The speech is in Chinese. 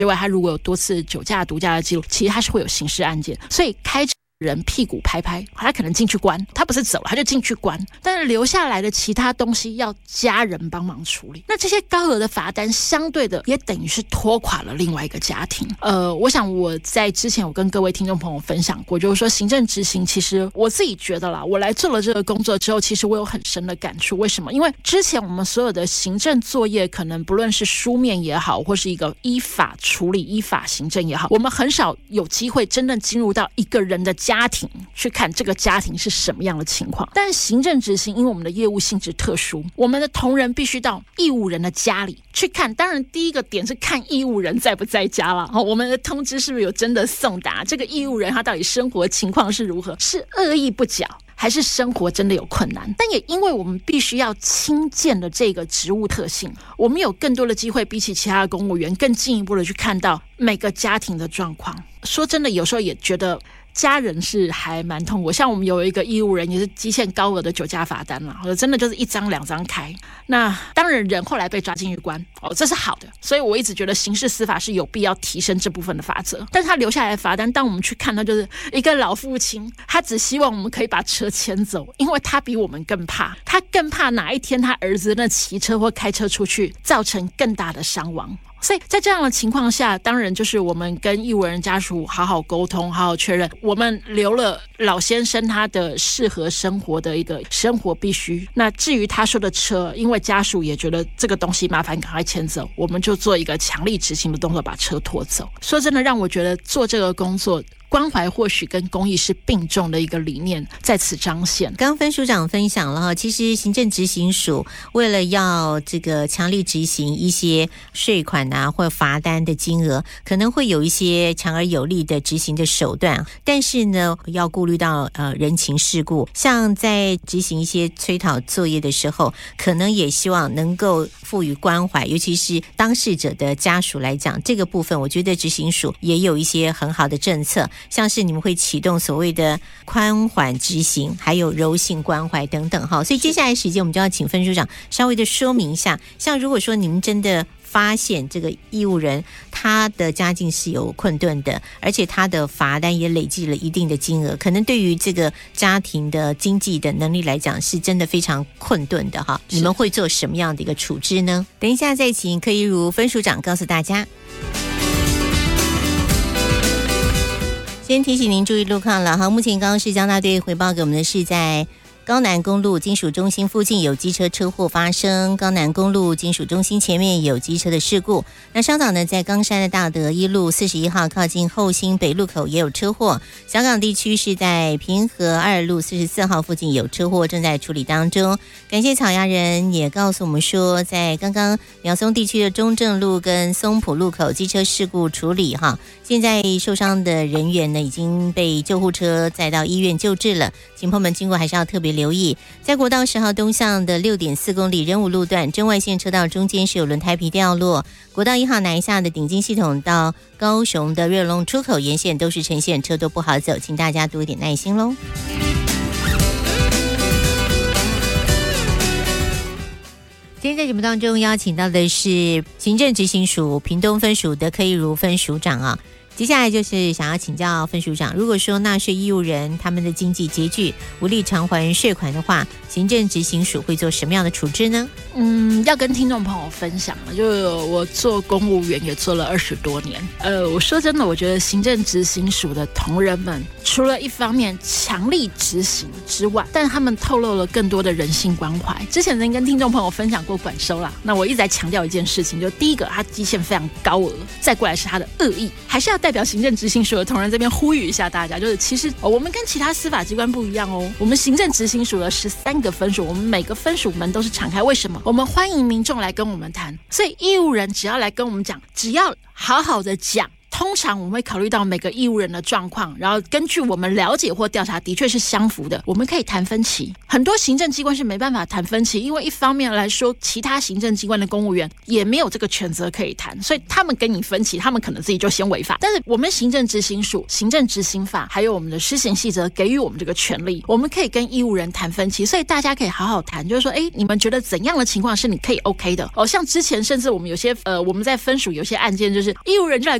之外，他如果有多次酒驾毒驾的记录，其实他是会有刑事案件。所以开车人屁股拍拍，他可能进去关，他不是走了，他就进去关，但是留下来的其他东西要家人帮忙处理。那这些高额的罚单相对的也等于是拖垮了另外一个家庭。我想我在之前有跟各位听众朋友分享过，就是说行政执行，其实我自己觉得啦，我来做了这个工作之后，其实我有很深的感触。为什么？因为之前我们所有的行政作业，可能不论是书面也好，或是一个依法处理、依法行政也好，我们很少有机会真正进入到一个人的家庭去看这个家庭是什么样的情况。但行政执行因为我们的业务性质特殊，我们的同仁必须到义务人的家里去看。当然第一个点是看义务人在不在家了，我们的通知是不是有真的送达，这个义务人他到底生活情况是如何，是恶意不缴还是生活真的有困难。但也因为我们必须要亲见的这个职务特性，我们有更多的机会比起其他的公务员更进一步的去看到每个家庭的状况。说真的，有时候也觉得家人是还蛮痛苦。像我们有一个义务人也是积欠高额的酒驾罚单了，真的就是1张2张开。那当然人后来被抓进去关，这是好的。所以我一直觉得刑事司法是有必要提升这部分的法则。但是他留下来的罚单，当我们去看他就是一个老父亲，他只希望我们可以把车牵走，因为他比我们更怕，他更怕哪一天他儿子那骑车或开车出去造成更大的伤亡。所以在这样的情况下，当然就是我们跟义务人家属好好沟通，好好确认，我们留了老先生他的适合生活的一个生活必须。那至于他说的车，因为家属也觉得这个东西麻烦赶快牵走，我们就做一个强力执行的动作，把车拖走。说真的，让我觉得做这个工作关怀或许跟公益是并重的一个理念在此彰显。 刚分署长分享了，其实行政执行署为了要这个强力执行一些税款或罚单的金额，可能会有一些强而有力的执行的手段，但是呢要顾虑到人情世故，像在执行一些催讨作业的时候，可能也希望能够赋予关怀，尤其是当事者的家属来讲，这个部分我觉得执行署也有一些很好的政策，像是你们会启动所谓的宽缓执行，还有柔性关怀等等哈。所以接下来时间我们就要请分署长稍微的说明一下，像如果说你们真的发现这个义务人他的家境是有困顿的，而且他的罚单也累计了一定的金额，可能对于这个家庭的经济的能力来讲是真的非常困顿的哈。你们会做什么样的一个处置呢？等一下再请柯一如分署长告诉大家。先提醒您注意路况了哈，目前刚刚是交大队回报给我们的是在高南公路金属中心附近有机车车祸发生，高南公路金属中心前面有机车的事故。那稍早呢，在冈山的大德一路41号靠近后新北路口也有车祸。小港地区是在平和2路44号附近有车祸，正在处理当中。感谢草芽人也告诉我们说，在刚刚苗松地区的中正路跟松浦路口机车事故处理哈，现在受伤的人员呢已经被救护车载到医院救治了，请朋友们经过还是要特别留意。在国道10号东向的 6.4 公里仁武路段真外线车道中间是有轮胎皮掉落，国道1号南下的顶金系统到高雄的瑞隆出口沿线都是呈现车多不好走，请大家多一点耐心咯。今天在节目当中邀请到的是行政执行署屏东分署的柯一如分署长啊。接下来就是想要请教分署长，如果说纳税义务人他们的经济拮据无力偿还税款的话，行政执行署会做什么样的处置呢？ 要跟听众朋友分享了，就是我做公务员也做了20多年。我说真的，我觉得行政执行署的同仁们，除了一方面强力执行之外，但他们透露了更多的人性关怀。之前曾跟听众朋友分享过管收啦，那我一直在强调一件事情，就第一个，他基线非常高额，再过来是他的恶意，还是要代表行政执行署的同仁这边呼吁一下大家，就是其实我们跟其他司法机关不一样哦，我们行政执行署的13个分署，我们每个分署门都是敞开，为什么？我们欢迎民众来跟我们谈，所以义务人只要来跟我们讲，只要好好的讲， 通常我们会考虑到每个义务人的状况，然后根据我们了解或调查的确是相符的，我们可以谈分期。很多行政机关是没办法谈分期，因为一方面来说，其他行政机关的公务员也没有这个权责可以谈，所以他们跟你分期，他们可能自己就先违法。但是我们行政执行署、行政执行法还有我们的施行细则给予我们这个权利，我们可以跟义务人谈分期，所以大家可以好好谈，就是说，你们觉得怎样的情况是你可以 OK 的？像之前甚至我们有些我们在分署有些案件，就是义务人就来